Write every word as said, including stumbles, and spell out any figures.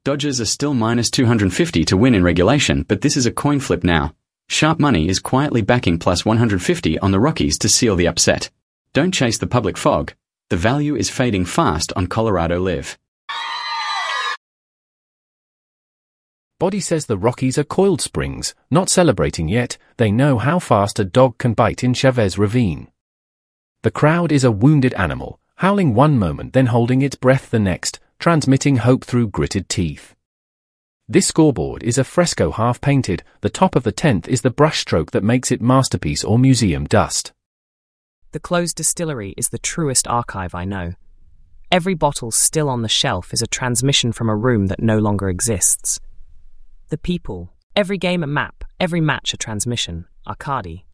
Dodgers are still minus two hundred fifty to win in regulation, but this is a coin flip now. Sharp money is quietly backing plus one hundred fifty on the Rockies to seal the upset. Don't chase the public fog. The value is fading fast on Colorado Live. Body says the Rockies are coiled springs, not celebrating yet. They know how fast a dog can bite in Chavez Ravine. The crowd is a wounded animal, howling one moment then holding its breath the next, transmitting hope through gritted teeth. This scoreboard is a fresco half-painted. The top of the tenth is the brushstroke that makes it masterpiece or museum dust. The closed distillery is the truest archive I know. Every bottle still on the shelf is a transmission from a room that no longer exists. The people, every game a map, every match a transmission, Arcadi.